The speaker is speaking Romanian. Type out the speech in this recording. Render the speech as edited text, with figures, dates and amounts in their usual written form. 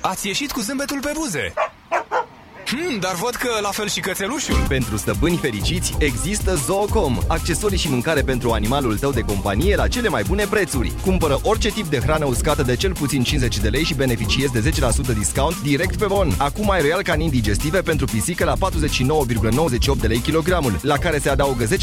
ați ieșit cu zâmbetul pe buze. Dar văd că la fel și cățelușul. Pentru stăpâni fericiți există Zoocom, accesorii și mâncare pentru animalul tău de companie la cele mai bune prețuri. Cumpără orice tip de hrană uscată de cel puțin 50 de lei și beneficiezi de 10% discount direct pe bon. Acum ai Royal Canin digestive pentru pisică la 49,98 de lei kilogramul, la care se adaugă 10%